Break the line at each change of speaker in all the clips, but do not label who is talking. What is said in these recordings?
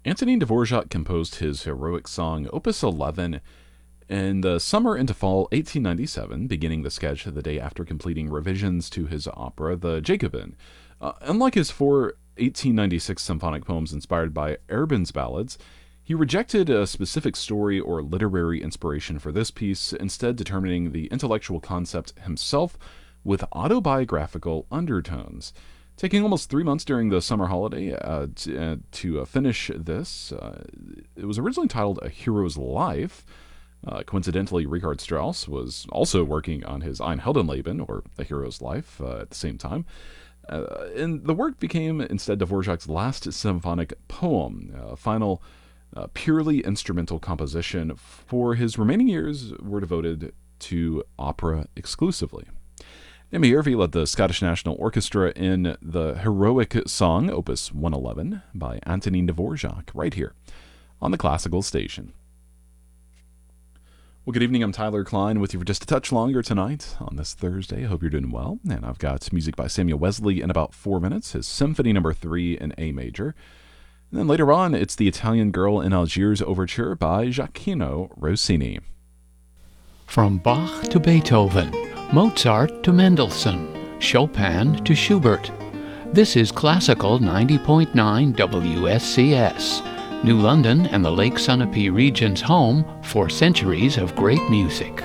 Antonin Dvorak composed his heroic song Opus 11 in the summer into fall 1897, beginning the sketch the day after completing revisions to his opera, The Jacobin. Unlike his four 1896 symphonic poems inspired by Erben's ballads, he rejected a specific story or literary inspiration for this piece, instead determining the intellectual concept himself with autobiographical undertones. Taking almost 3 months during the summer holiday to finish this, it was originally titled A Hero's Life. Coincidentally, Richard Strauss was also working on his Ein Heldenleben, or A Hero's Life, at the same time. And the work became instead Dvorak's last symphonic poem, a final purely instrumental composition. For his remaining years were devoted to opera exclusively. Amy Irvey led the Scottish National Orchestra in the heroic song, Opus 111, by Antonin Dvorak, right here on the Classical Station. Well, good evening. I'm Tyler Klein with you for just a touch longer tonight on this Thursday. I hope you're doing well. And I've got music by Samuel Wesley in about 4 minutes, his Symphony No. 3 in A major. And then later on, it's the Italian Girl in Algiers Overture by Gioacchino Rossini.
From Bach to Beethoven, Mozart to Mendelssohn, Chopin to Schubert. This is Classical 90.9 WSCS, New London and the Lake Sunapee region's home for centuries of great music.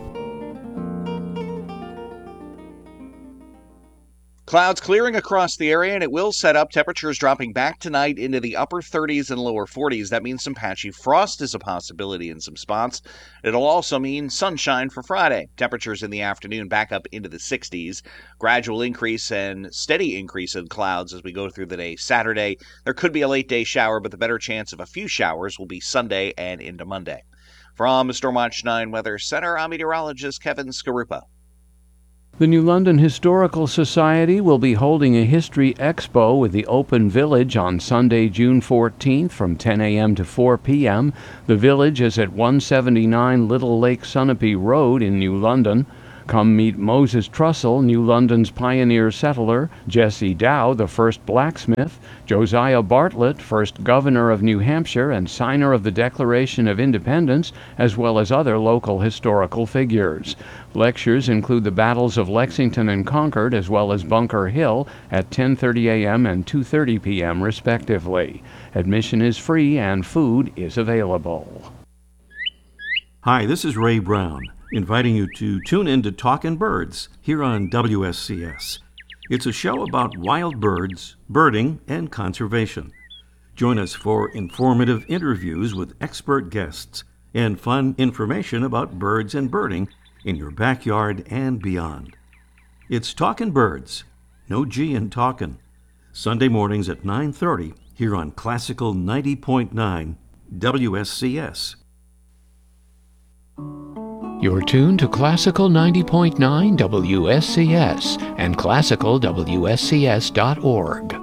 Clouds clearing across the area, and it will set up. Temperatures dropping back tonight into the upper 30s and lower 40s. That means some patchy frost is a possibility in some spots. It'll also mean sunshine for Friday. Temperatures in the afternoon back up into the 60s. Gradual increase and steady increase in clouds as we go through the day. Saturday, there could be a late day shower, but the better chance of a few showers will be Sunday and into Monday. From the Stormwatch 9 Weather Center, I'm meteorologist Kevin Skarupa.
The New London Historical Society will be holding a history expo with the Open Village on Sunday, June 14th from 10 a.m. to 4 p.m. The village is at 179 Little Lake Sunapee Road in New London. Come meet Moses Trussell, New London's pioneer settler, Jesse Dow, the first blacksmith, Josiah Bartlett, first governor of New Hampshire and signer of the Declaration of Independence, as well as other local historical figures. Lectures include the battles of Lexington and Concord, as well as Bunker Hill, at 10:30 a.m. and 2:30 p.m. respectively. Admission is free and food is available.
Hi, this is Ray Brown, inviting you to tune in to Talkin' Birds here on WSCS. It's a show about wild birds, birding, and conservation. Join us for informative interviews with expert guests and fun information about birds and birding in your backyard and beyond. It's Talkin' Birds, no G in talkin', Sunday mornings at 9:30 here on Classical 90.9 WSCS.
You're tuned to Classical 90.9 WSCS and classicalwscs.org.